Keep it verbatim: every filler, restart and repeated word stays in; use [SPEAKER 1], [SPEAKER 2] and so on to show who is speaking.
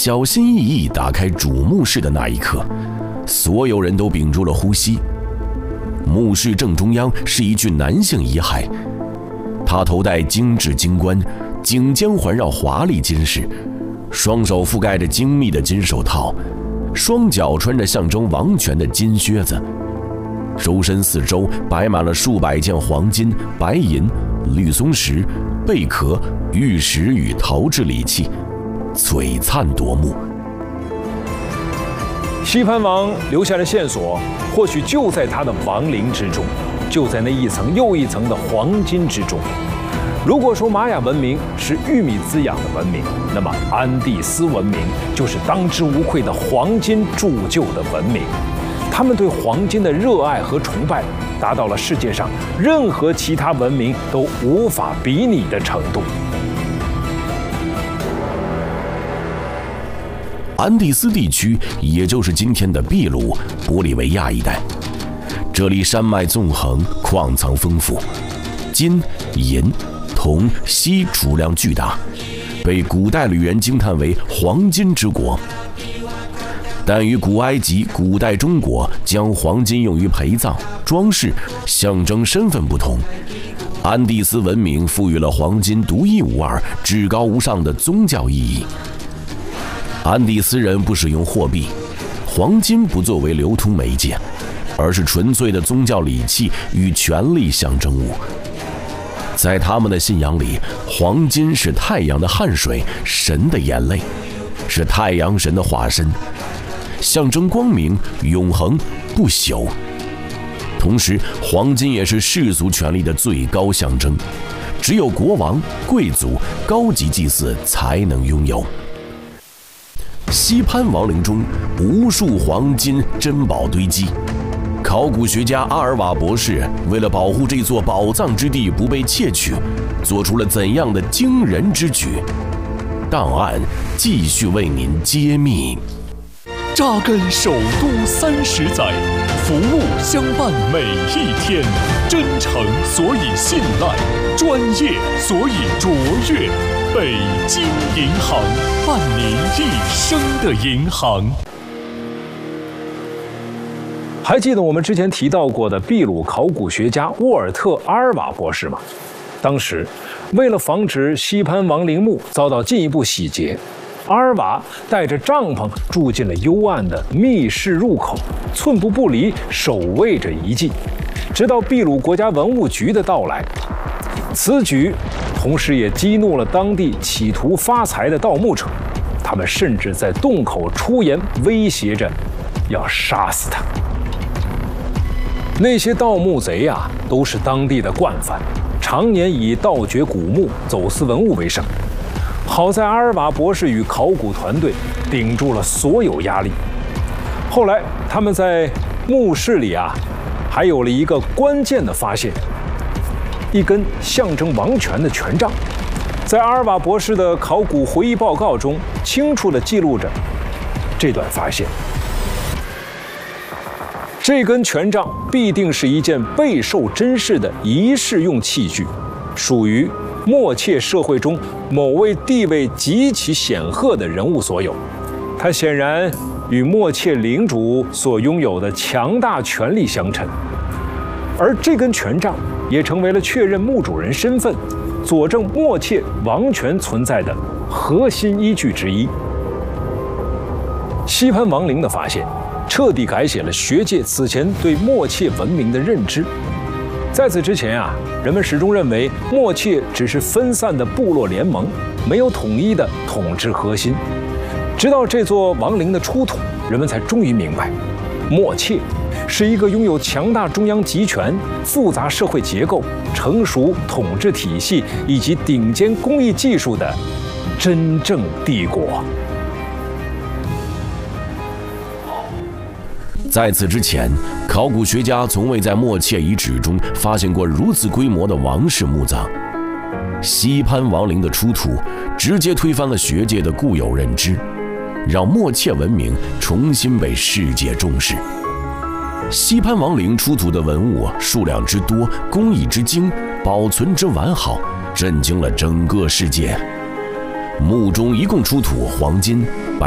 [SPEAKER 1] 小心翼翼打开主墓室的那一刻，所有人都屏住了呼吸。墓室正中央是一具男性遗骸，他头戴精致金冠，颈间环绕华丽金饰，双手覆盖着精密的金手套，双脚穿着象征王权的金靴子，周身四周摆满了数百件黄金、白银、绿松石、贝壳、玉石与陶制礼器，璀璨夺目。
[SPEAKER 2] 西潘王留下的线索，或许就在他的王陵之中，就在那一层又一层的黄金之中。如果说玛雅文明是玉米滋养的文明，那么安第斯文明就是当之无愧的黄金铸就的文明。他们对黄金的热爱和崇拜，达到了世界上任何其他文明都无法比拟的程度。
[SPEAKER 1] 安第斯地区，也就是今天的秘鲁、玻利维亚一带，这里山脉纵横，矿藏丰富，金、银、铜、锡储量巨大，被古代旅人惊叹为黄金之国。但与古埃及、古代中国将黄金用于陪葬、装饰、象征身份不同，安第斯文明赋予了黄金独一无二、至高无上的宗教意义。安第斯人不使用货币，黄金不作为流通媒介，而是纯粹的宗教礼器与权力象征物。在他们的信仰里，黄金是太阳的汗水，神的眼泪，是太阳神的化身，象征光明、永恒、不朽。同时，黄金也是世俗权力的最高象征，只有国王、贵族、高级祭司才能拥有。西潘王陵中无数黄金珍宝堆积，考古学家阿尔瓦博士为了保护这座宝藏之地不被窃取，做出了怎样的惊人之举？档案继续为您揭秘。
[SPEAKER 3] 扎根首都三十载，服务相伴每一天，真诚所以信赖，专业所以卓越。北京银行，伴您一生的银行。
[SPEAKER 2] 还记得我们之前提到过的秘鲁考古学家沃尔特·阿尔瓦博士吗？当时，为了防止西潘王陵墓遭到进一步洗劫，阿尔瓦带着帐篷住进了幽暗的密室入口，寸步不离，守卫着遗迹，直到秘鲁国家文物局的到来。此举同时也激怒了当地企图发财的盗墓者，他们甚至在洞口出言威胁着要杀死他。那些盗墓贼啊，都是当地的惯犯，常年以盗掘古墓、走私文物为生。好在阿尔瓦博士与考古团队顶住了所有压力。后来他们在墓室里啊，还有了一个关键的发现。一根象征王权的权杖，在阿尔瓦博士的考古回忆报告中，清楚地记录着这段发现。这根权杖必定是一件备受珍视的仪式用器具，属于默契社会中某位地位极其显赫的人物所有。它显然与默契领主所拥有的强大权力相称，而这根权杖也成为了确认墓主人身份、佐证默契王权存在的核心依据之一。西潘王陵的发现，彻底改写了学界此前对默契文明的认知。在此之前啊，人们始终认为默契只是分散的部落联盟，没有统一的统治核心。直到这座王陵的出土，人们才终于明白，默契是一个拥有强大中央集权、复杂社会结构、成熟统治体系以及顶尖工艺技术的真正帝国。
[SPEAKER 1] 在此之前，考古学家从未在默契遗址中发现过如此规模的王室墓葬。西潘王陵的出土，直接推翻了学界的固有认知，让默契文明重新被世界重视。西潘王陵出土的文物数量之多，工艺之精，保存之完好，震惊了整个世界。墓中一共出土黄金、